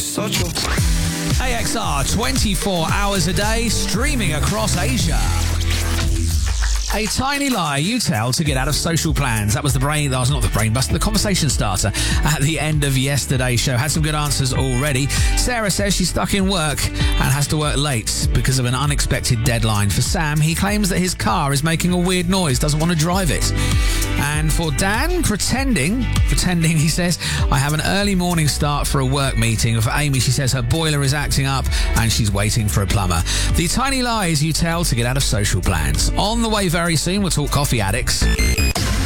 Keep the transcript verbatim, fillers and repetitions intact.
such a... A X R, twenty-four hours a day, streaming across Asia. A tiny lie you tell to get out of social plans. That was the brain, that was not the brain buster, the conversation starter at the end of yesterday's show. Had some good answers already. Sarah says she's stuck in work and has to work late because of an unexpected deadline. For Sam, he claims that his car is making a weird noise, doesn't want to drive it. And for Dan, pretending, pretending, he says, I have an early morning start for a work meeting. For Amy, she says her boiler is acting up and she's waiting for a plumber. The tiny lies you tell to get out of social plans. On the way very soon, we'll talk coffee addicts.